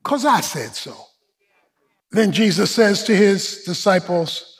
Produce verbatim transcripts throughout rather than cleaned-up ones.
because I said so. Then Jesus says to his disciples,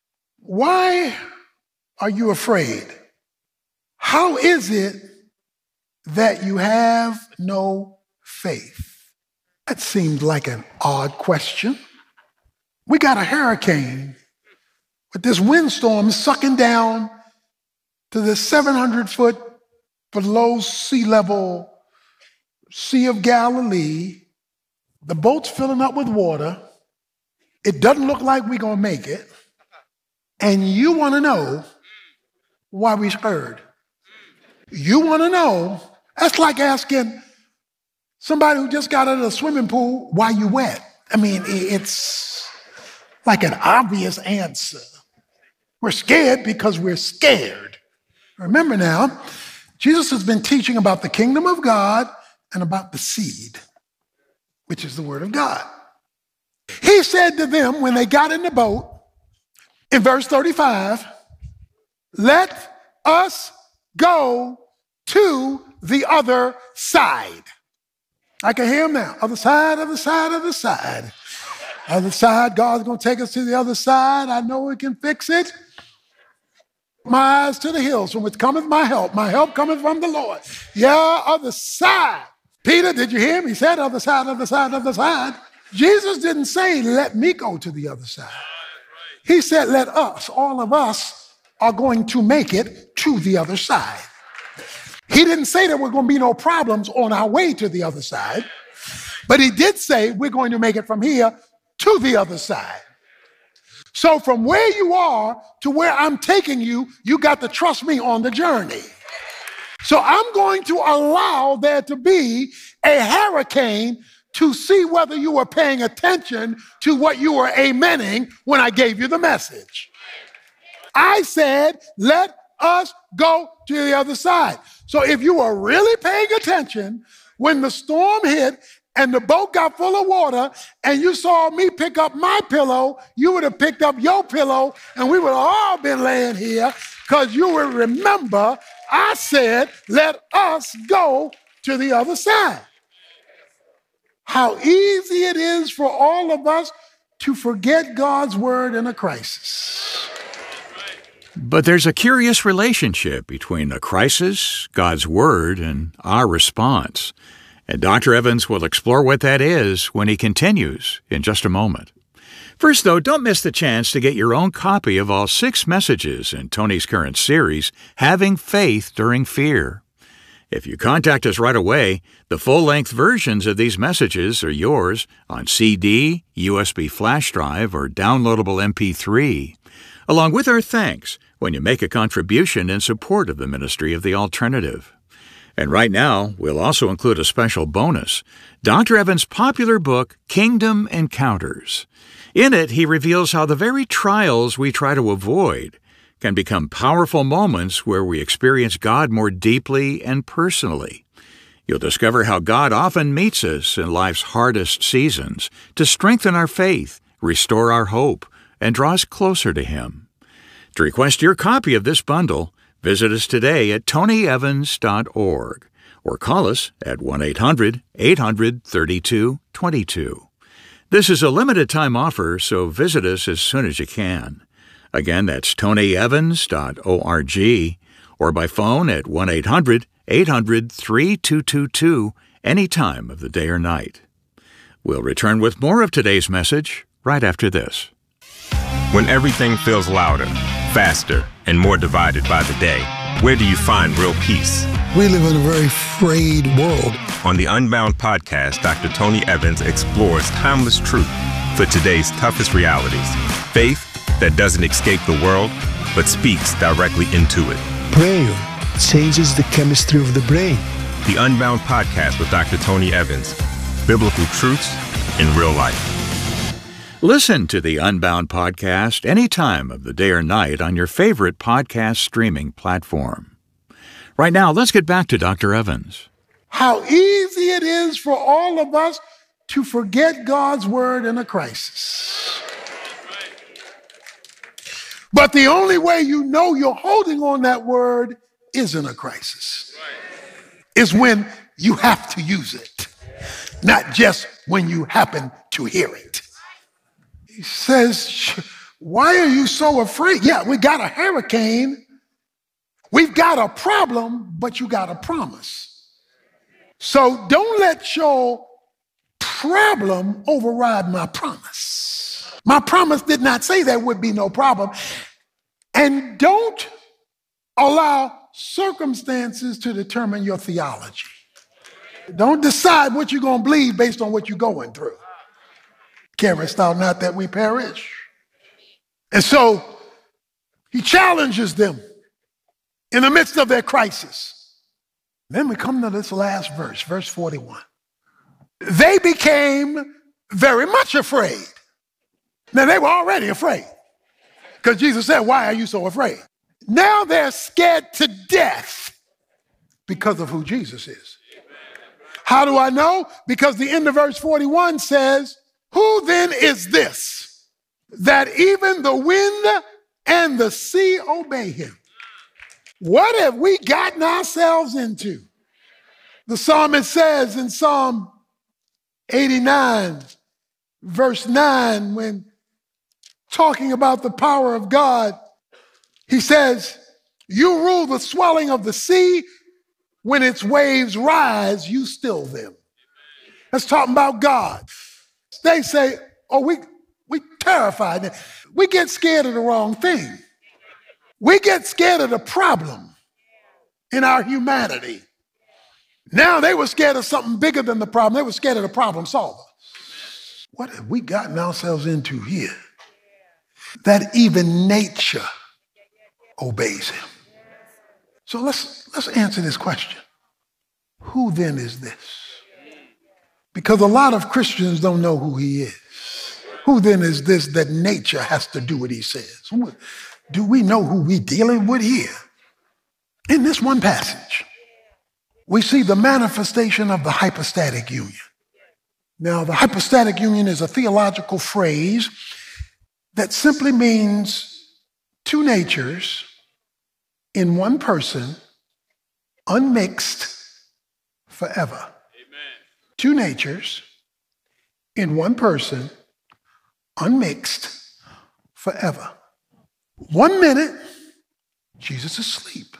why are you afraid? How is it that you have no faith? That seemed like an odd question. We got a hurricane with this windstorm sucking down to the seven hundred foot below sea level Sea of Galilee. The boat's filling up with water. It doesn't look like we're going to make it. And you want to know why we scared. You want to know. That's like asking somebody who just got out of the swimming pool, why you wet? I mean, it's like an obvious answer. We're scared because we're scared. Remember now, Jesus has been teaching about the kingdom of God and about the seed, which is the word of God. He said to them when they got in the boat, in verse thirty-five, let us go to the other side. I can hear him now. Other side, other side, other side. Other side, God's going to take us to the other side. I know we can fix it. My eyes to the hills, from which cometh my help. My help cometh from the Lord. Yeah, other side. Peter, did you hear him? He said other side, other side, other side. Jesus didn't say, let me go to the other side. He said, let us, all of us, are going to make it to the other side. He didn't say there were going to be no problems on our way to the other side, but he did say we're going to make it from here to the other side. So from where you are to where I'm taking you, you got to trust me on the journey. So I'm going to allow there to be a hurricane to see whether you were paying attention to what you were amening when I gave you the message. I said, let us go to the other side. So if you were really paying attention when the storm hit and the boat got full of water and you saw me pick up my pillow, you would have picked up your pillow and we would have all been laying here because you would remember I said, let us go to the other side. How easy it is for all of us to forget God's word in a crisis. But there's a curious relationship between a crisis, God's word, and our response. And Doctor Evans will explore what that is when he continues in just a moment. First, though, don't miss the chance to get your own copy of all six messages in Tony's current series, Having Faith During Fear. If you contact us right away, the full-length versions of these messages are yours on C D, U S B flash drive, or downloadable M P three, along with our thanks when you make a contribution in support of the ministry of the alternative. And right now, we'll also include a special bonus, Doctor Evans' popular book, Kingdom Encounters. In it, he reveals how the very trials we try to avoid can become powerful moments where we experience God more deeply and personally. You'll discover how God often meets us in life's hardest seasons to strengthen our faith, restore our hope, and draw us closer to Him. To request your copy of this bundle, visit us today at tony evans dot org or call us at one eight hundred, eight hundred, thirty-two, twenty-two. This is a limited-time offer, so visit us as soon as you can. Again, that's tony evans dot org or by phone at one eight hundred, eight hundred, thirty-two twenty-two any time of the day or night. We'll return with more of today's message right after this. When everything feels louder, faster, and more divided by the day, where do you find real peace? We live in a very frayed world. On the Unbound podcast, Doctor Tony Evans explores timeless truth for today's toughest realities. Faith that doesn't escape the world, but speaks directly into it. Prayer changes the chemistry of the brain. The Unbound podcast with Doctor Tony Evans. Biblical truths in real life. Listen to the Unbound podcast any time of the day or night on your favorite podcast streaming platform. Right now, let's get back to Doctor Evans. How easy it is for all of us to forget God's word in a crisis. But the only way you know you're holding on that word is in a crisis. Is when you have to use it. not just when you happen to hear it. He says, why are you so afraid? Yeah, we got a hurricane. We've got a problem, but you got a promise. So don't let your problem override my promise. My promise did not say there would be no problem. And don't allow circumstances to determine your theology. Don't decide what you're going to believe based on what you're going through. Carest thou not that we perish? And so he challenges them in the midst of their crisis. Then we come to this last verse, verse forty-one. They became very much afraid. Now, they were already afraid because Jesus said, why are you so afraid? Now they're scared to death because of who Jesus is. How do I know? Because the end of verse forty-one says, who then is this that even the wind and the sea obey him? What have we gotten ourselves into? The psalmist says in Psalm eighty-nine, verse nine, when talking about the power of God, he says, you rule the swelling of the sea. When its waves rise, you still them. That's talking about God. They say, oh, we, we terrified. We get scared of the wrong thing. We get scared of the problem in our humanity. Now they were scared of something bigger than the problem. They were scared of the problem solver. What have we gotten ourselves into here? That even nature obeys him. So let's, let's answer this question. Who then is this? Because a lot of Christians don't know who he is. Who then is this that nature has to do what he says? Do we know who we're dealing with here? In this one passage, we see the manifestation of the hypostatic union. Now, the hypostatic union is a theological phrase that simply means two natures in one person, unmixed forever. Amen. Two natures in one person, unmixed forever. One minute, Jesus is asleep,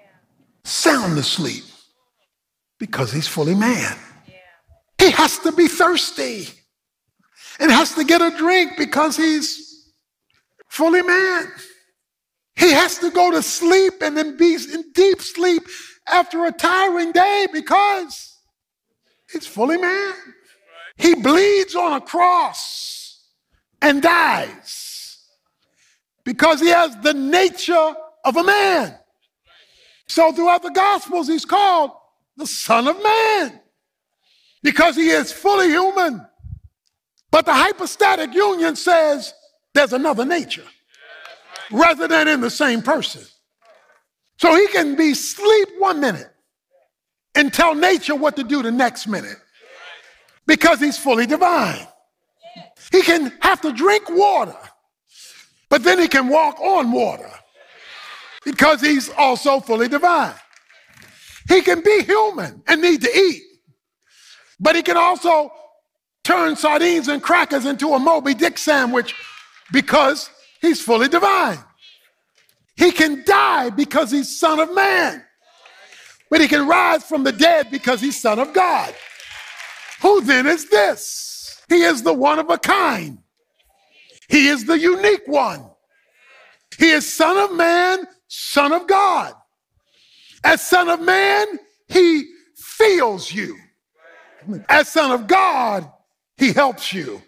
sound asleep, because he's fully man. He has to be thirsty and has to get a drink because he's fully man. He has to go to sleep and then be in deep sleep after a tiring day because he's fully man. He bleeds on a cross and dies because he has the nature of a man. So throughout the Gospels, he's called the Son of Man because he is fully human. But the hypostatic union says there's another nature rather than in the same person. So he can be asleep one minute and tell nature what to do the next minute because he's fully divine. He can have to drink water, but then he can walk on water because he's also fully divine. He can be human and need to eat, but he can also turn sardines and crackers into a Moby Dick sandwich because he's fully divine. He can die because he's Son of Man, but he can rise from the dead because he's Son of God. Who then is this? He is the one of a kind. He is the unique one. He is Son of Man, Son of God. As Son of Man, he feels you. As Son of God, he helps you.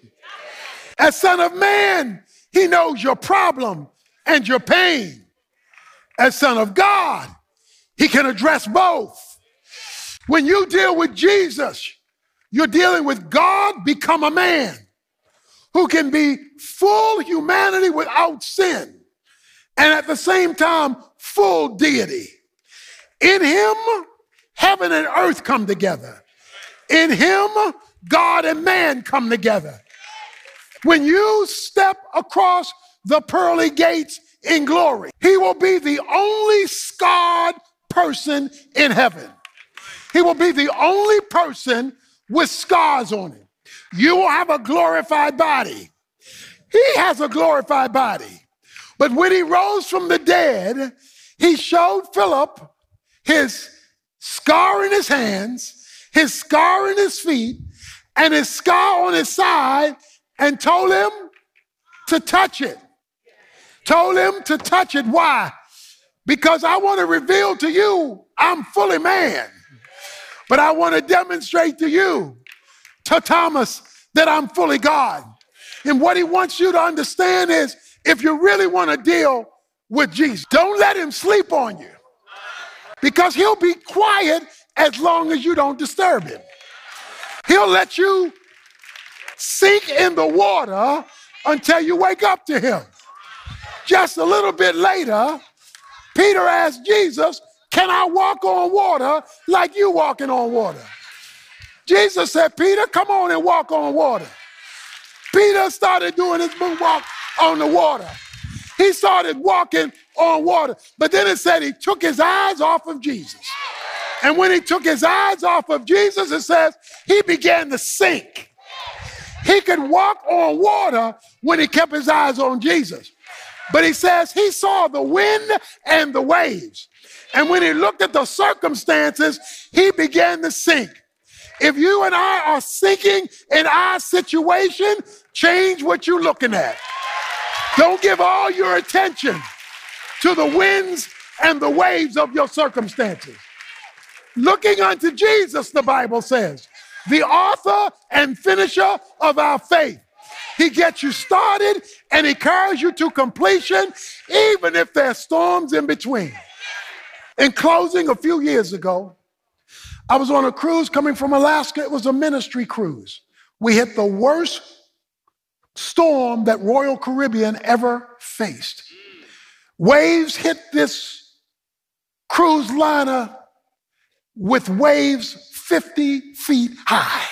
As Son of Man, he knows your problem and your pain. As Son of God, he can address both. When you deal with Jesus, you're dealing with God become a man who can be full humanity without sin and at the same time full deity. In him, heaven and earth come together. In him, God and man come together. When you step across the pearly gates in glory, he will be the only scarred person in heaven. He will be the only person with scars on it. You will have a glorified body. He has a glorified body. But when he rose from the dead, he showed Philip his scar in his hands, his scar in his feet, and his scar on his side, and told him to touch it. Told him to touch it. Why? Because I want to reveal to you I'm fully man. But I want to demonstrate to you, to Thomas, that I'm fully God. And what he wants you to understand is, if you really want to deal with Jesus, don't let him sleep on you. Because he'll be quiet as long as you don't disturb him. He'll let you sink in the water until you wake up to him. Just a little bit later, Peter asked Jesus, can I walk on water like you walking on water? Jesus said, Peter, come on and walk on water. Peter started doing his moonwalk on the water. He started walking on water. But then it said he took his eyes off of Jesus. And when he took his eyes off of Jesus, it says he began to sink. He could walk on water when he kept his eyes on Jesus. But he says he saw the wind and the waves. And when he looked at the circumstances, he began to sink. If you and I are sinking in our situation, change what you're looking at. Don't give all your attention to the winds and the waves of your circumstances. Looking unto Jesus, the Bible says, the author and finisher of our faith. He gets you started and he carries you to completion, even if there's storms in between. In closing, a few years ago, I was on a cruise coming from Alaska. It was a ministry cruise. We hit the worst storm that Royal Caribbean ever faced. Waves hit this cruise liner with waves fifty feet high.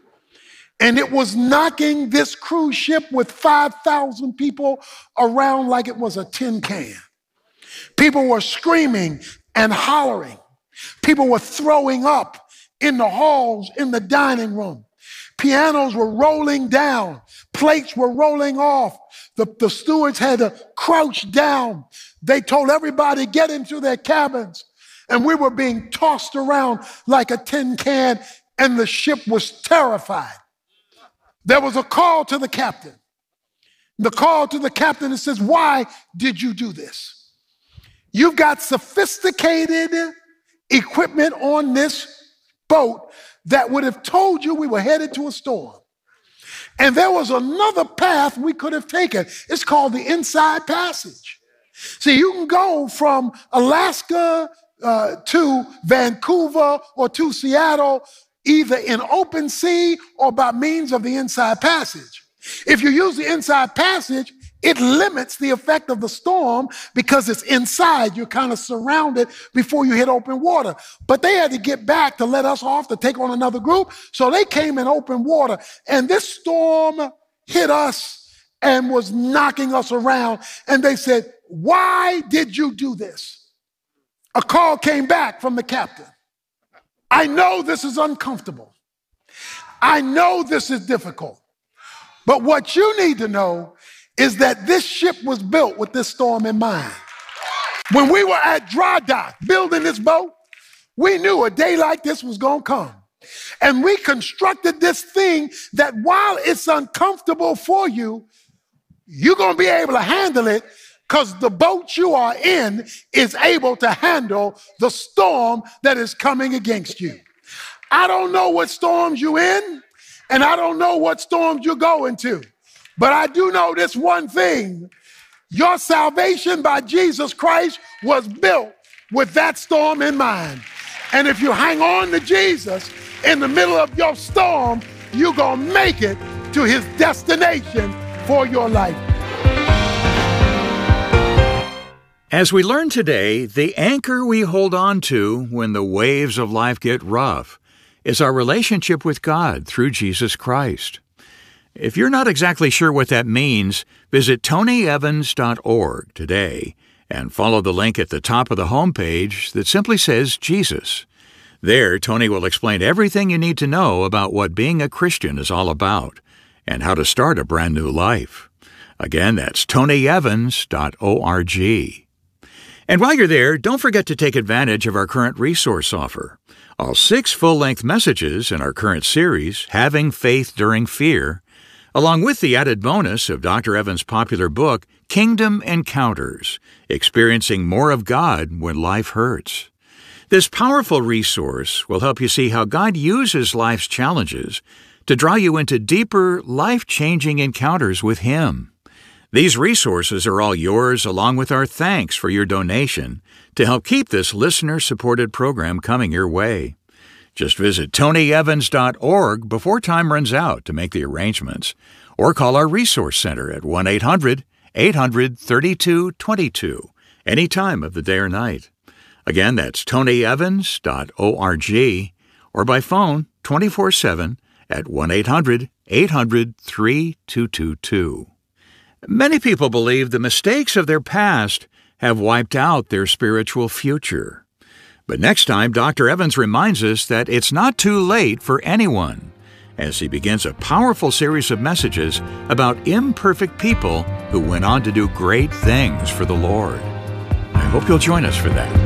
And it was knocking this cruise ship with five thousand people around like it was a tin can. People were screaming and hollering. People were throwing up in the halls, in the dining room. Pianos were rolling down. Plates were rolling off. The, the stewards had to crouch down. They told everybody, get into their cabins. And we were being tossed around like a tin can, and the ship was terrified. There was a call to the captain. The call to the captain that says, why did you do this? You've got sophisticated equipment on this boat that would have told you we were headed to a storm. And there was another path we could have taken. It's called the Inside Passage. See, you can go from Alaska uh, to Vancouver or to Seattle, either in open sea or by means of the Inside Passage. If you use the Inside Passage, it limits the effect of the storm because it's inside. You're kind of surrounded before you hit open water. But they had to get back to let us off to take on another group. So they came in open water. And this storm hit us and was knocking us around. And they said, why did you do this? A call came back from the captain. I know this is uncomfortable. I know this is difficult. But what you need to know is that this ship was built with this storm in mind. When we were at dry dock building this boat, we knew a day like this was going to come. And we constructed this thing that while it's uncomfortable for you, you're going to be able to handle it because the boat you are in is able to handle the storm that is coming against you. I don't know what storms you're in, and I don't know what storms you're going to. But I do know this one thing. Your salvation by Jesus Christ was built with that storm in mind. And if you hang on to Jesus in the middle of your storm, you're going to make it to his destination for your life. As we learn today, the anchor we hold on to when the waves of life get rough is our relationship with God through Jesus Christ. If you're not exactly sure what that means, visit tony evans dot org today and follow the link at the top of the homepage that simply says Jesus. There, Tony will explain everything you need to know about what being a Christian is all about and how to start a brand new life. Again, that's tony evans dot org. And while you're there, don't forget to take advantage of our current resource offer. All six full-length messages in our current series, Having Faith During Fear, along with the added bonus of Doctor Evans' popular book, Kingdom Encounters, Experiencing More of God When Life Hurts. This powerful resource will help you see how God uses life's challenges to draw you into deeper, life-changing encounters with Him. These resources are all yours, along with our thanks for your donation to help keep this listener-supported program coming your way. Just visit tony evans dot org before time runs out to make the arrangements, or call our Resource Center at one eight hundred, eight hundred, thirty-two twenty-two any time of the day or night. Again, that's tony evans dot org, or by phone twenty-four seven at one eight hundred, eight hundred, three two two two. Many people believe the mistakes of their past have wiped out their spiritual future. But next time, Doctor Evans reminds us that it's not too late for anyone, as he begins a powerful series of messages about imperfect people who went on to do great things for the Lord. I hope you'll join us for that.